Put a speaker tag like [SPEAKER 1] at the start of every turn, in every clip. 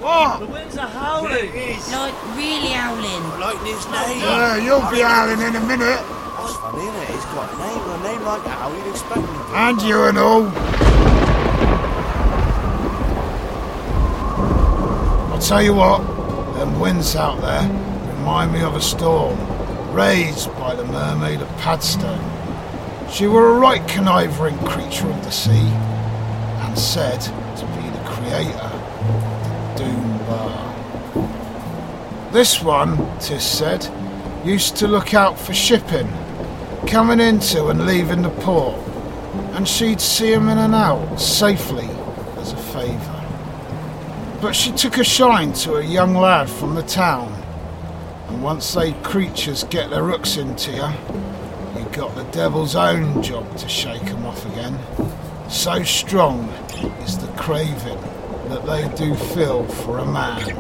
[SPEAKER 1] What?
[SPEAKER 2] The winds are howling.
[SPEAKER 3] Like, really howling.
[SPEAKER 1] Like his name.
[SPEAKER 4] Yeah, you'll be howling in a minute.
[SPEAKER 1] That's funny, isn't it? He's got a name like Owl, you'd expect him to.
[SPEAKER 4] And you and all. I'll tell you what, them winds out there remind me of a storm raised by the mermaid of Padstow. She were a right conniving creature of the sea, and said to be the creator of the Doombar. This one, 'tis said, used to look out for shipping, coming into and leaving the port, and she'd see 'em in and out safely as a favour. But she took a shine to a young lad from the town, and once they creatures get their hooks into you, you got the devil's own job to shake 'em off again. So strong is the craving that they do feel for a man.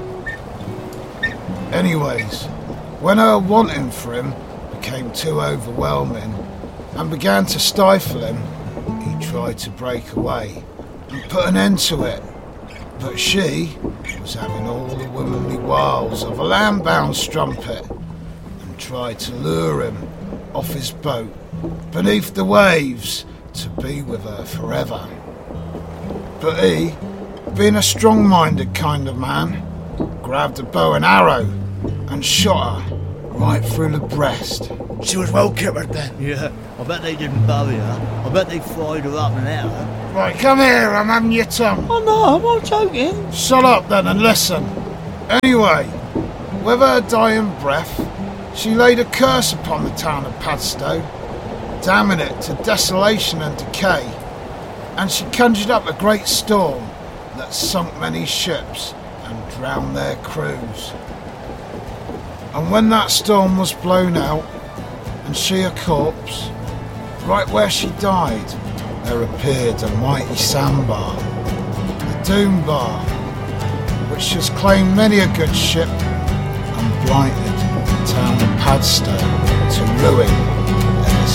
[SPEAKER 4] Anyways, when her wanting for him became too overwhelming and began to stifle him, he tried to break away and put an end to it. But she was having all the womanly wiles of a land-bound strumpet and tried to lure him off his boat beneath the waves to be with her forever. But he, being a strong-minded kind of man, grabbed a bow and arrow and shot her right through the breast.
[SPEAKER 1] She was well kippered then.
[SPEAKER 2] Yeah, I bet they didn't bury her. I bet they fried her up and ate her.
[SPEAKER 4] Right, come here, I'm having your tongue.
[SPEAKER 2] Oh no, I'm not joking.
[SPEAKER 4] Shut up then and listen. Anyway, with her dying breath, she laid a curse upon the town of Padstow, damning it to desolation and decay, and she conjured up a great storm that sunk many ships and drowned their crews. And when that storm was blown out, and she a corpse, right where she died, there appeared a mighty sandbar, the Doombar, which has claimed many a good ship and blighted the town of Padstow to ruin